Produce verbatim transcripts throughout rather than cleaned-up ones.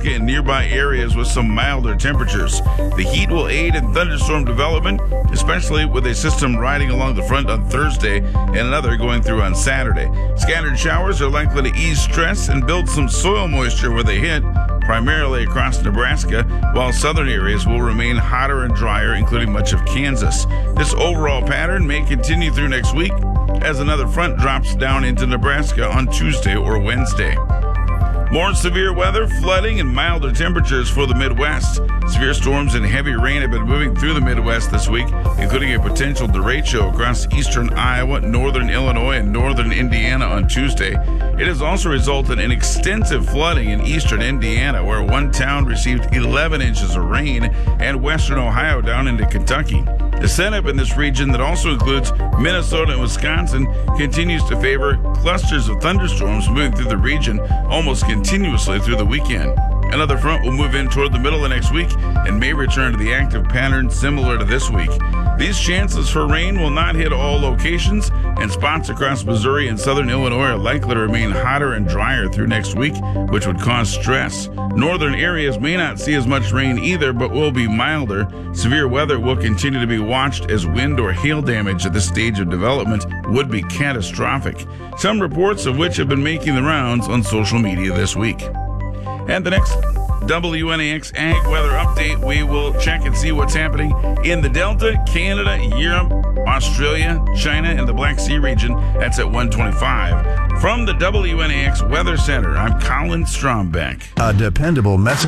Nebraska and nearby areas with some milder temperatures. The heat will aid in thunderstorm development, especially with a system riding along the front on Thursday and another going through on Saturday. Scattered showers are likely to ease stress and build some soil moisture where they hit, primarily across Nebraska, while southern areas will remain hotter and drier, including much of Kansas. This overall pattern may continue through next week as another front drops down into Nebraska on Tuesday or Wednesday. More severe weather, flooding, and milder temperatures for the Midwest. Severe storms and heavy rain have been moving through the Midwest this week, including a potential derecho across eastern Iowa, northern Illinois, and northern Indiana on Tuesday. It has also resulted in extensive flooding in eastern Indiana, where one town received eleven inches of rain, and western Ohio down into Kentucky. The setup in this region that also includes Minnesota and Wisconsin continues to favor clusters of thunderstorms moving through the region almost continuously through the weekend. Another front will move in toward the middle of next week and may return to the active pattern similar to this week. These chances for rain will not hit all locations, and spots across Missouri and southern Illinois are likely to remain hotter and drier through next week, which would cause stress. Northern areas may not see as much rain either, but will be milder. Severe weather will continue to be watched as wind or hail damage at this stage of development would be catastrophic. Some reports of which have been making the rounds on social media this week. And the next W N A X Ag Weather Update, we will check and see what's happening in the Delta, Canada, Europe, Australia, China, and the Black Sea region. That's at one twenty-five. From the W N A X Weather Center, I'm Colin Strombeck. A dependable message.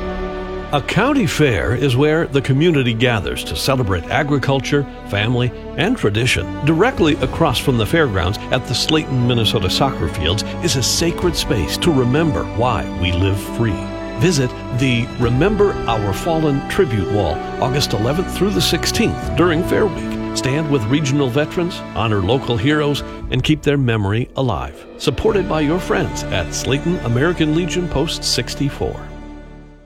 A county fair is where the community gathers to celebrate agriculture, family, and tradition. Directly across from the fairgrounds at the Slayton, Minnesota soccer fields is a sacred space to remember why we live free. Visit the Remember Our Fallen Tribute Wall August eleventh through the sixteenth during Fair Week. Stand with regional veterans, honor local heroes, and keep their memory alive. Supported by your friends at Slayton American Legion Post sixty-four.